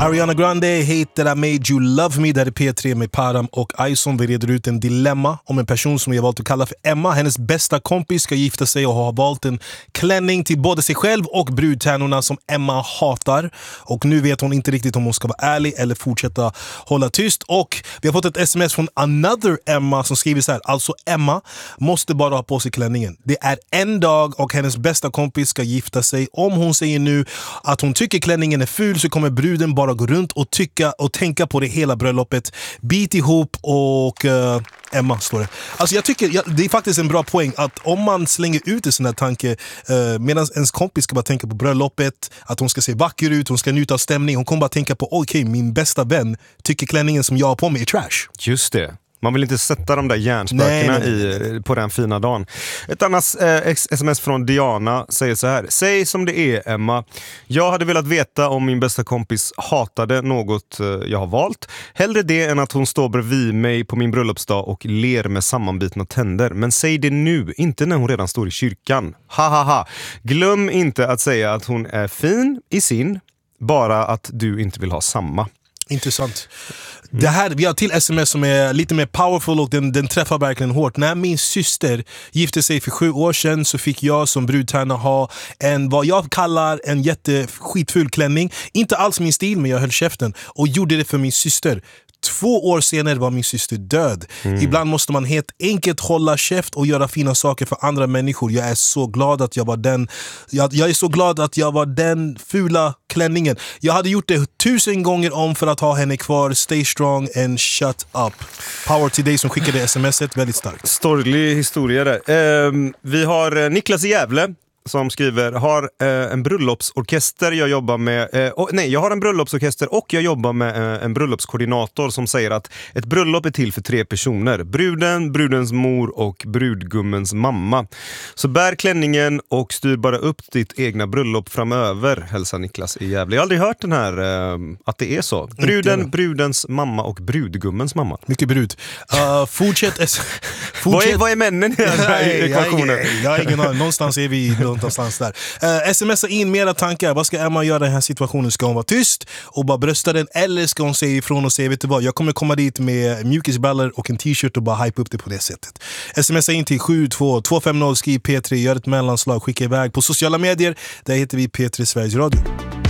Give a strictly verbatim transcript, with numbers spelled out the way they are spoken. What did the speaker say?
Ariana Grande, Hate That I Made You Love Me. Där är P tre med Param och Ison. Vi reder ut en dilemma om en person som jag valt att kalla för Emma. Hennes bästa kompis ska gifta sig och har valt en klänning till både sig själv och brudtärnorna som Emma hatar. Och nu vet hon inte riktigt om hon ska vara ärlig eller fortsätta hålla tyst. Och vi har fått ett sms från another Emma som skriver så här: alltså Emma måste bara ha på sig klänningen. Det är en dag och hennes bästa kompis ska gifta sig. Om hon säger nu att hon tycker klänningen är ful så kommer bruden bara gå runt och tycka och tänka på det hela bröllopet. Bit ihop och uh, Emma står det. Alltså jag tycker ja, det är faktiskt en bra poäng att om man slänger ut en sån här tanke uh, medan ens kompis ska bara tänka på bröllopet, att hon ska se vacker ut, hon ska njuta av stämning, hon kommer bara tänka på okej, okay, min bästa vän tycker klänningen som jag har på mig är trash. Just det. Man vill inte sätta de där hjärnspökena nej, nej, nej. I, på den fina dagen. Ett annat eh, sms från Diana säger så här: säg som det är, Emma. Jag hade velat veta om min bästa kompis hatade något eh, jag har valt. Hellre det än att hon står bredvid mig på min bröllopsdag och ler med sammanbitna tänder. Men säg det nu, inte när hon redan står i kyrkan. Ha ha ha. Glöm inte att säga att hon är fin i sin, bara att du inte vill ha samma. Intressant. Mm. Det här, vi har till sms som är lite mer powerful och den, den träffar verkligen hårt. När min syster gifte sig för sju år sedan så fick jag som brudtärna ha en, vad jag kallar en jätteskitful klänning. Inte alls min stil, men jag höll käften och gjorde det för min syster. Två år senare var min syster död. Mm. Ibland måste man helt enkelt hålla käft och göra fina saker för andra människor. Jag är så glad att jag var den jag, jag är så glad att jag var den fula klänningen. Jag hade gjort det tusen gånger om för att ha henne kvar. Stay strong and shut up. Power till dig som skickade smset, väldigt starkt. Storlig historia där. Eh, vi har Niklas i Gävle som skriver: har eh, en bröllopsorkester jag jobbar med eh, och, nej, jag har en bröllopsorkester och jag jobbar med eh, en bröllopskoordinator som säger att ett bröllop är till för tre personer: bruden, brudens mor och brudgummens mamma. Så bär klänningen och styr bara upp ditt egna bröllop framöver, hälsar Niklas i Gävle. Jag har aldrig hört den här eh, att det är så. Bruden, brudens mamma och brudgummens mamma. Mycket brud. Uh, fortsätt, fortsätt. Vad, är, vad är männen i den här ekvationen? Jag, jag, jag har ingen aning. Någonstans är vi någonstans där. Uh, smsa in mera tankar. Vad ska Emma göra i den här situationen? Ska hon vara tyst och bara brösta den, eller ska hon säga ifrån och säga, vet du vad, jag kommer komma dit med mjukisbrallor och en t-shirt och bara hype upp det på det sättet. Smsa in till sju två två fem noll, skriv P tre, gör ett mellanslag, skicka iväg på sociala medier. Där heter vi P tre Sveriges Radio.